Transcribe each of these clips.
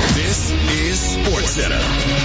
This is SportsCenter.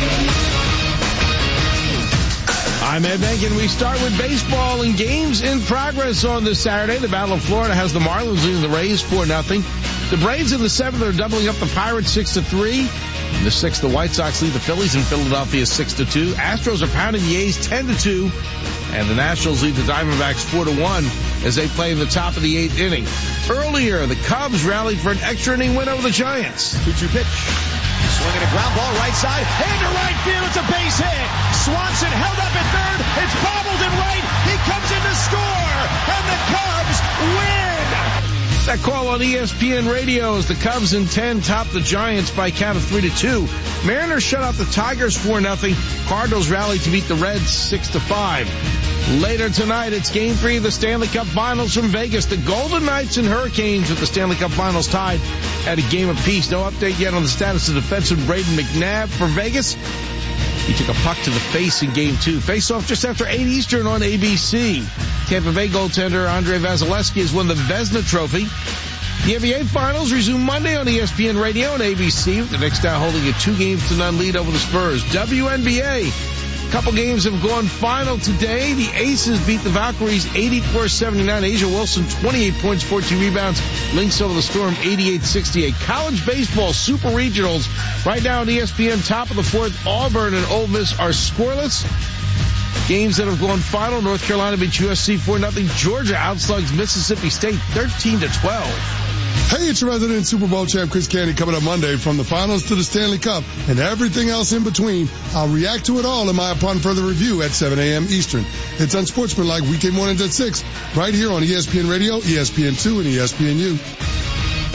I'm Ed Benkin. We start with baseball and games in progress on this Saturday. The Battle of Florida has the Marlins leading the Rays 4-0. The Braves in the 7th are doubling up the Pirates 6-3. In the 6th, the White Sox lead the Phillies in Philadelphia 6-2. Astros are pounding the A's 10-2. And the Nationals lead the Diamondbacks 4-1 as they play in the top of the 8th inning. Earlier, the Cubs rallied for an extra inning win over the Giants. 2-2 pitch. Swinging a ground ball right side. Into right field. It's a base hit. Swanson held up at third. It's bobbled in right. He comes in to score. And the Cubs win. That call on ESPN Radio as the Cubs in 10 top the Giants by a count of 3-2. Mariners shut out the Tigers 4-0. Cardinals rallied to beat the Reds 6-5. Later tonight, it's Game 3 of the Stanley Cup Finals from Vegas. The Golden Knights and Hurricanes with the Stanley Cup Finals tied at a game apiece. No update yet on the status of defenseman Braden McNabb for Vegas. He took a puck to the face in Game 2. Face-off just after 8 Eastern on ABC. Tampa Bay goaltender Andrei Vasilevsky has won the Vezina Trophy. The NBA Finals resume Monday on ESPN Radio and ABC, with the Knicks now holding a 2-0 lead over the Spurs. WNBA. A couple games have gone final today. The Aces beat the Valkyries 84-79. Asia Wilson, 28 points, 14 rebounds. Lynx over the Storm, 88-68. College baseball super regionals. Right now on ESPN, top of the 4th, Auburn and Ole Miss are scoreless. Games that have gone final. North Carolina beats USC 4-0. Georgia outslugs Mississippi State 13-12. Hey, it's your resident Super Bowl champ Chris Candy coming up Monday. From the finals to the Stanley Cup and everything else in between, I'll react to it all in my Upon Further Review at 7 a.m. Eastern. It's Unsportsmanlike weekday mornings at 6, right here on ESPN Radio, ESPN2, and ESPNU.